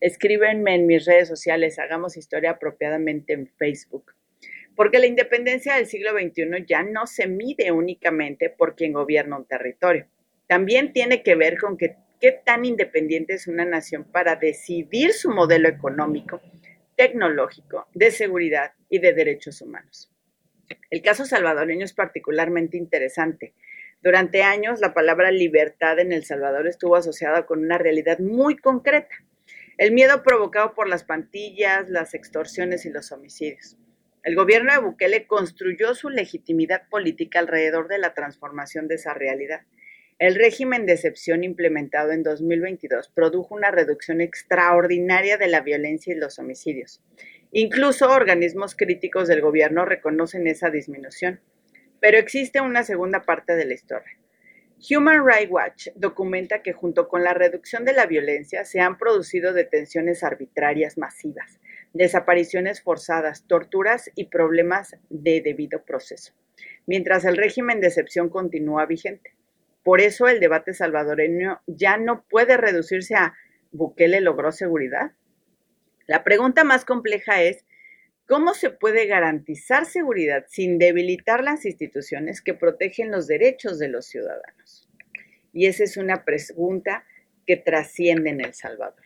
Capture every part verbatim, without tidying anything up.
Escríbenme en mis redes sociales, hagamos historia apropiadamente en Facebook. Porque la independencia del siglo veintiuno ya no se mide únicamente por quien gobierna un territorio. También tiene que ver con que, qué tan independiente es una nación para decidir su modelo económico, tecnológico, de seguridad y de derechos humanos. El caso salvadoreño es particularmente interesante. Durante años, la palabra libertad en El Salvador estuvo asociada con una realidad muy concreta: el miedo provocado por las pandillas, las extorsiones y los homicidios. El gobierno de Bukele construyó su legitimidad política alrededor de la transformación de esa realidad. El régimen de excepción implementado en dos mil veintidós produjo una reducción extraordinaria de la violencia y los homicidios. Incluso organismos críticos del gobierno reconocen esa disminución. Pero existe una segunda parte de la historia. Human Rights Watch documenta que junto con la reducción de la violencia se han producido detenciones arbitrarias masivas, desapariciones forzadas, torturas y problemas de debido proceso, mientras el régimen de excepción continúa vigente. Por eso el debate salvadoreño ya no puede reducirse a ¿Bukele logró seguridad? La pregunta más compleja es: ¿cómo se puede garantizar seguridad sin debilitar las instituciones que protegen los derechos de los ciudadanos? Y esa es una pregunta que trasciende en El Salvador.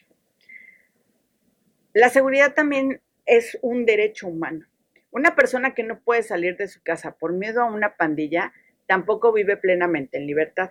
La seguridad también es un derecho humano. Una persona que no puede salir de su casa por miedo a una pandilla tampoco vive plenamente en libertad.